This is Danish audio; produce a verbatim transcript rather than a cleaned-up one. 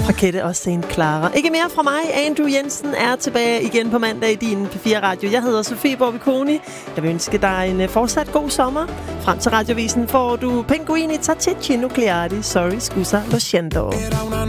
Og Kette og Saint Clara. Ikke mere fra mig. Andrew Jensen er tilbage igen på mandag i din P fire Radio. Jeg hedder Sofie Borbiconi. Jeg vil ønske dig en fortsat god sommer. Frem til Radiovisen får du Pinguini Tattici Nucleari. Sorry, scusa, lo siento.